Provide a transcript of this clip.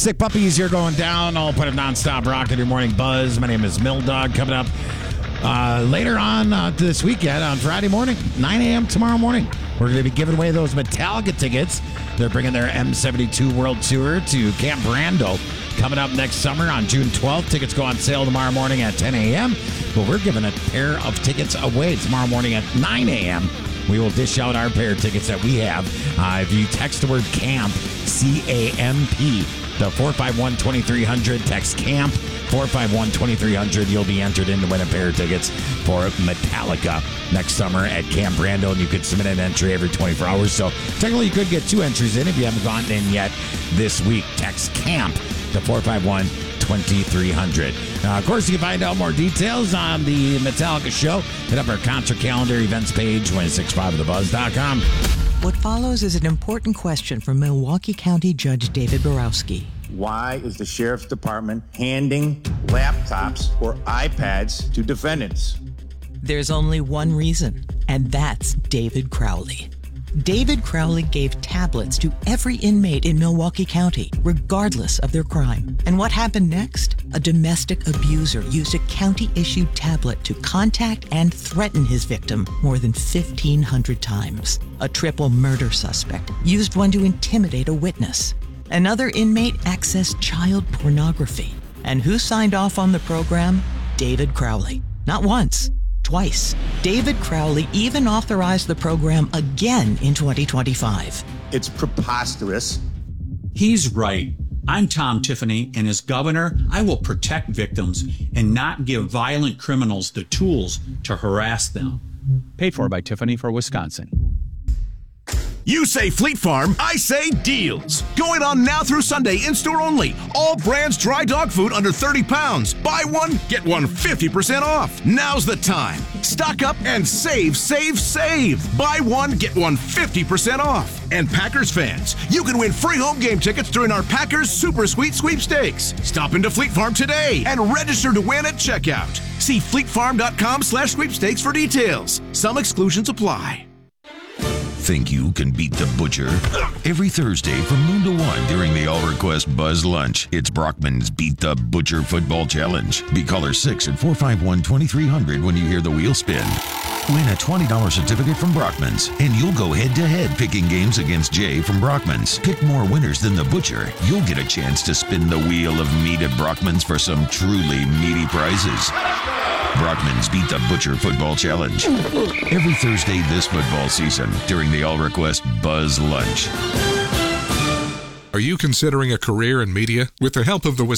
Sick Puppies, you're going down. I'll put a nonstop rock in your morning buzz. My name is Mill Dog. Coming up later on this weekend on Friday morning, 9 a.m. tomorrow morning, we're going to be giving away those Metallica tickets. They're bringing their M72 World Tour to Camp Brando coming up next summer on June 12th. Tickets go on sale tomorrow morning at 10 a.m. But we're giving a pair of tickets away tomorrow morning at 9 a.m. We will dish out our pair of tickets that we have. If you text the word CAMP, C-A-M-P, the 451-2300, text CAMP, 451-2300, you'll be entered in to win a pair of tickets for Metallica next summer at Camp Brando, and you could submit an entry every 24 hours. So technically you could get 2 entries in if you haven't gotten in yet this week. Text CAMP to 451-2300. Of course, you can find out more details on the Metallica show. Hit up our concert calendar events page, 1065thebuzz.com. What follows is an important question from Milwaukee County Judge David Borowski. Why is the Sheriff's Department handing laptops or iPads to defendants? There's only one reason, and that's David Crowley. David Crowley gave tablets to every inmate in Milwaukee County, regardless of their crime. And what happened next? A domestic abuser used a county-issued tablet to contact and threaten his victim more than 1,500 times. A triple murder suspect used one to intimidate a witness. Another inmate accessed child pornography. And who signed off on the program? David Crowley. Not once. Twice. David Crowley even authorized the program again in 2025. It's preposterous. He's right. I'm Tom Tiffany, and as governor, I will protect victims and not give violent criminals the tools to harass them. Paid for by Tiffany for Wisconsin. You say Fleet Farm, I say deals. Going on now through Sunday, in-store only. All brands dry dog food under 30 pounds. Buy one, get one 50% off. Now's the time. Stock up and save, save, save. Buy one, get one 50% off. And Packers fans, you can win free home game tickets during our Packers Super Sweet Sweepstakes. Stop into Fleet Farm today and register to win at checkout. See fleetfarm.com/sweepstakes for details. Some exclusions apply. Think you can beat the Butcher? Every Thursday from noon to 1 during the All Request Buzz Lunch, it's Brockman's Beat the Butcher Football Challenge. Be caller 6 at 451-2300 when you hear the wheel spin. Win a $20 certificate from Brockman's, and you'll go head-to-head picking games against Jay from Brockman's. Pick more winners than the Butcher. You'll get a chance to spin the wheel of meat at Brockman's for some truly meaty prizes. Brockman's Beat the Butcher Football Challenge. Every Thursday this football season during the All Request Buzz Lunch. Are you considering a career in media? With the help of the